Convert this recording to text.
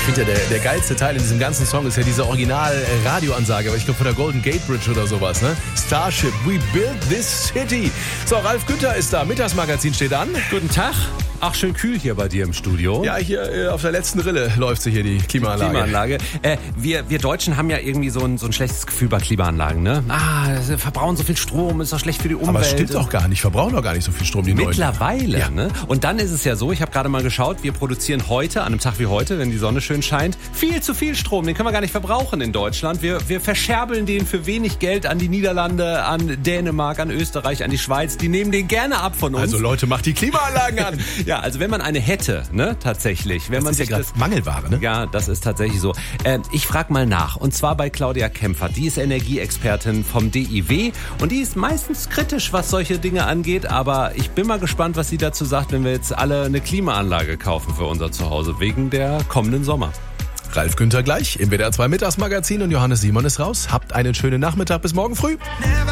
finde ja, der geilste Teil in diesem ganzen Song ist ja diese Original-Radioansage, aber ich glaube von der Golden Gate Bridge oder sowas, ne? Starship, we build this city. So, Ralf Günther ist da, Mittagsmagazin steht an. Guten Tag. Ach, schön kühl hier bei dir im Studio. Ja, hier auf der letzten Rille läuft sie hier, die Klimaanlage. Wir Deutschen haben ja irgendwie so ein schlechtes Gefühl bei Klimaanlagen, ne? Sie verbrauchen so viel Strom, ist doch schlecht für die Umwelt. Aber es stimmt doch gar nicht, verbrauchen doch gar nicht so viel Strom, die Mittlerweile, ja. Ne? Und dann ist es ja so, ich habe gerade mal geschaut, wir produzieren heute, an einem Tag wie heute, wenn die Sonne schön scheint, viel zu viel Strom. Den können wir gar nicht verbrauchen in Deutschland. Wir verscherbeln den für wenig Geld an die Niederlande, an Dänemark, an Österreich, an die Schweiz. Die nehmen den gerne ab von uns. Also Leute, macht die Klimaanlagen an. Ja, also wenn man eine hätte, ne, tatsächlich. Wenn das man ist ja gerade Mangelware, ne? Ja, das ist tatsächlich so. Ich frage mal nach. Und zwar bei Claudia Kempfert. Die ist Energieexpertin vom DIW. Und die ist meistens kritisch, was solche Dinge angeht. Aber ich bin mal gespannt, was sie dazu sagt, wenn wir jetzt alle eine Klimaanlage kaufen für unser Zuhause. Wegen der kommenden Sommer. Ralf Günther gleich im WDR 2 Mittagsmagazin und Johannes Simon ist raus. Habt einen schönen Nachmittag. Bis morgen früh.